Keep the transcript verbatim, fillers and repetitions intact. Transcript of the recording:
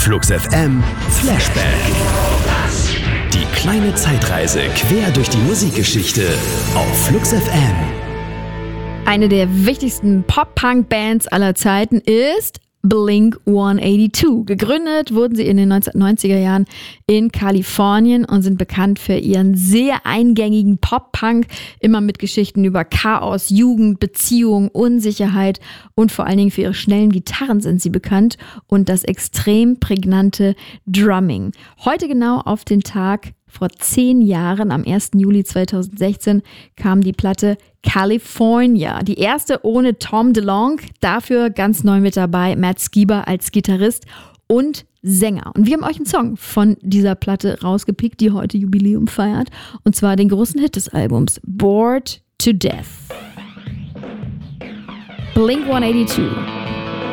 Flux F M Flashback. Die kleine Zeitreise quer durch die Musikgeschichte auf Flux F M. Eine der wichtigsten Pop-Punk-Bands aller Zeiten ist Blink hundertzweiundachtzig. Gegründet wurden sie in den neunzehnhundertneunziger Jahren in Kalifornien und sind bekannt für ihren sehr eingängigen Pop-Punk, immer mit Geschichten über Chaos, Jugend, Beziehung, Unsicherheit und vor allen Dingen für ihre schnellen Gitarren sind sie bekannt und das extrem prägnante Drumming. Heute genau auf den Tag vor zehn Jahren, am ersten Juli zweitausendsechzehn, kam die Platte California. Die erste ohne Tom DeLonge, dafür ganz neu mit dabei Matt Skiba als Gitarrist und Sänger. Und wir haben euch einen Song von dieser Platte rausgepickt, die heute Jubiläum feiert. Und zwar den großen Hit des Albums, Bored to Death. Blink hundertzweiundachtzig.